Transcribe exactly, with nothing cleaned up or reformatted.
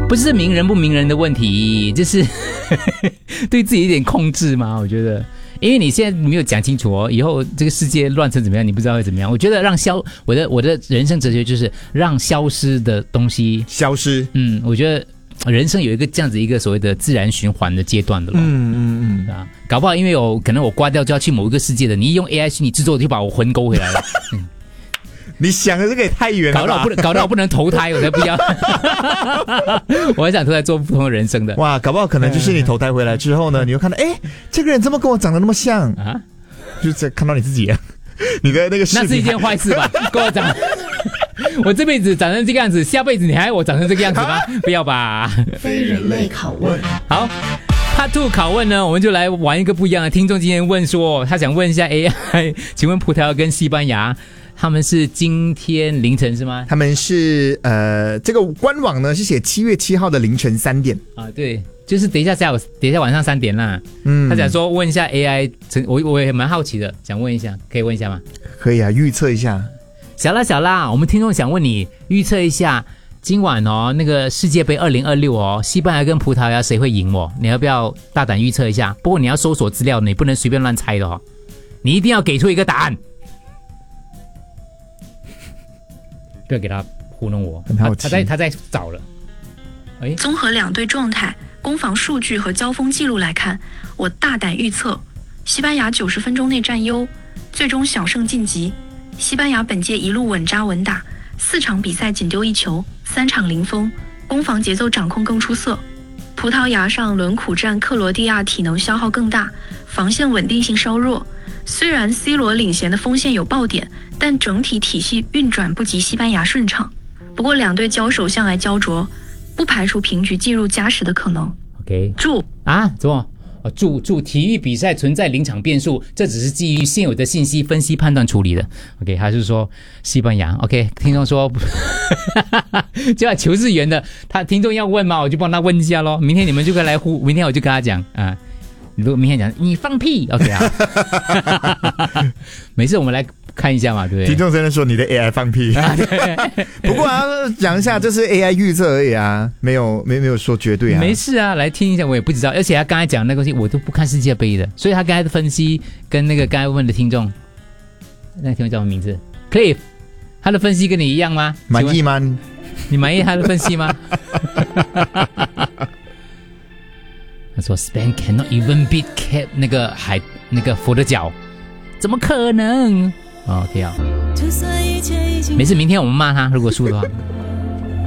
不是名人不名人的问题，就是对自己一点控制嘛，我觉得。因为你现在没有讲清楚哦，以后这个世界乱成怎么样，你不知道会怎么样。我觉得让消我的我的人生哲学就是让消失的东西消失。 嗯，我觉得人生有一个这样子一个所谓的自然循环的阶段的咯。 嗯嗯嗯， 啊，搞不好因为我可能我挂掉就要去某一个世界的，你一用 A I 虚拟制作就把我魂勾回来了。嗯， 你想的这个也太远了吧， 搞到我不能，搞到我不能投胎，我才不要。我还想投胎做不同的人生的。 哇，搞不好可能就是你投胎回来之后呢，你就看到，哎，这个人怎么跟我长得那么像啊？就是看到你自己，你的那个视频， 那是一件坏事吧？跟我长，我这辈子长成这个样子，下辈子你还要我长成这个样子吗？不要吧。 非人类拷问， 好。Part two 拷问呢，我们就来玩一个不一样的。听众今天问说，他想问一下 A I， 请问葡萄牙跟西班牙，他们是今天凌晨是吗？ 他们是呃，这个官网呢是写七月七号的凌晨三点啊，对，就是等一下下午，等一下晚上三点啦。 嗯， 他想说问一下 A I， 我我也蛮好奇的，想问一下，可以问一下吗？ 可以啊，预测一下。 小啦小啦，我们听众想问你预测一下。今晚哦，那个世界杯二零二六哦，西班牙跟葡萄牙谁会赢哦？你要不要大胆预测一下？不过你要搜索资料，你不能随便乱猜的哦，你一定要给出一个答案，不要给他糊弄我。 很好奇， 他在他在找了。 哎，综合两队状态、攻防数据和交锋记录来看，我大胆预测，西班牙九十分钟内占优，最终小胜晋级。西班牙本届一路稳扎稳打。四场比赛仅丢一球，三场零封，攻防节奏掌控更出色。葡萄牙上轮苦战克罗地亚，体能消耗更大，防线稳定性稍弱。虽然 C 罗领衔的锋线有爆点，但整体体系运转不及西班牙顺畅。不过两队交手向来焦灼，不排除平局进入加时的可能。 OK， 注啊，怎么？哦，注注体育比赛存在临场变数，这只是基于现有的信息分析判断处理的。OK， 还是说西班牙 ？OK， 听众说，就要球是圆的，他听众要问嘛，我就帮他问一下咯。明天你们就可以来呼，明天我就跟他讲啊。如果明天讲你放屁 ，OK 啊。每次我们来看一下嘛，对不对？ 听众真的说你的 A I 放屁，啊、不过啊，讲一下这是 A I 预测而已啊，没有没没有说绝对啊。 没事啊，来听一下，我也不知道。而且他刚才讲那个东西，我都不看世界杯的，所以他刚才的分析跟那个刚才问的听众，那个听众叫什么名字 ？Cliff， 他的分析跟你一样吗？ 满意吗？ 你满意他的分析吗？他说 Spain cannot even beat Cap 那个海那个佛的脚，怎么可能？哦 OK 啊，没事，明天我们骂他，如果输的话。